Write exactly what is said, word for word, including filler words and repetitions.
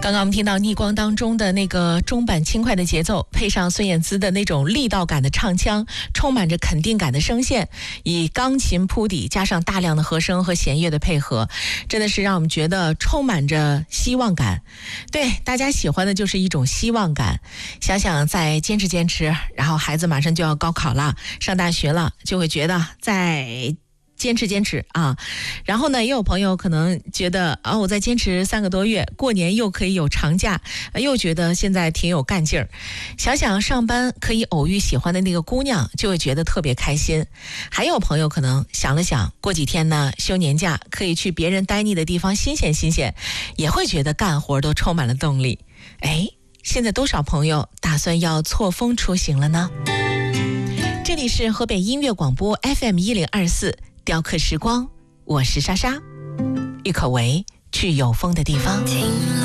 刚刚我们听到逆光当中的那个中板轻快的节奏，配上孙燕姿的那种力道感的唱腔，充满着肯定感的声线，以钢琴铺底加上大量的和声和弦乐的配合，真的是让我们觉得充满着希望感。对，大家喜欢的就是一种希望感。想想再坚持坚持，然后孩子马上就要高考了，上大学了，就会觉得在坚持坚持啊。然后呢，也有朋友可能觉得啊，我再坚持三个多月，过年又可以有长假，又觉得现在挺有干劲儿。想想上班可以偶遇喜欢的那个姑娘，就会觉得特别开心。还有朋友可能想了想，过几天呢休年假，可以去别人待腻的地方新鲜新鲜，也会觉得干活都充满了动力。哎，现在多少朋友打算要错峰出行了呢？这里是河北音乐广播 F M 一零二四雕刻时光，我是莎莎，郁可唯，去有风的地方。